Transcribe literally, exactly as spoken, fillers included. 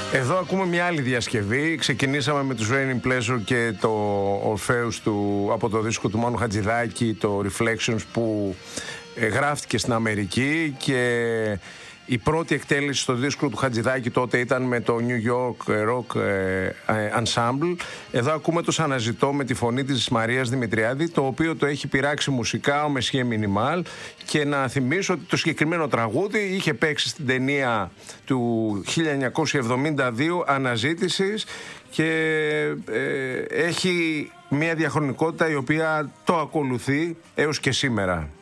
Εδώ ακούμε μια άλλη διασκευή. Ξεκινήσαμε με τους Raining Pleasure και το Orpheus του, από το δίσκο του Μάνου Χατζηδάκη, το Reflections, που ε, γράφτηκε στην Αμερική, και η πρώτη εκτέλεση στο δίσκο του Χατζηδάκη τότε ήταν με το New York Rock Ensemble. Εδώ ακούμε το «Αναζητώ» με τη φωνή της Μαρίας Δημητριάδη, το οποίο το έχει πειράξει μουσικά ο Μεσχέ Μινιμάλ. Και να θυμίσω ότι το συγκεκριμένο τραγούδι είχε παίξει στην ταινία του χίλια εννιακόσια εβδομήντα δύο «Αναζήτησης», και ε, έχει μια διαχρονικότητα η οποία το ακολουθεί έως και σήμερα.